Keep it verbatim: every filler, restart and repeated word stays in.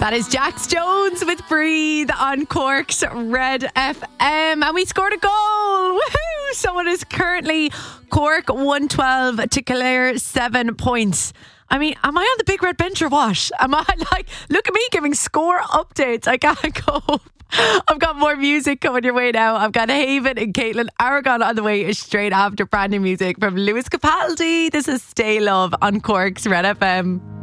That is Jax Jones with Breathe on Cork's Red F M. And we scored a goal. Woohoo! So it is currently Cork one twelve to Clare seven points. I mean, am I on the big red bench or what? Am I like, look at me giving score updates. I can't cope. I've got more music coming your way now. I've got Haven and Caitlin Aragon on the way straight after brand new music from Lewis Capaldi. This is Stay Love on Cork's Red F M.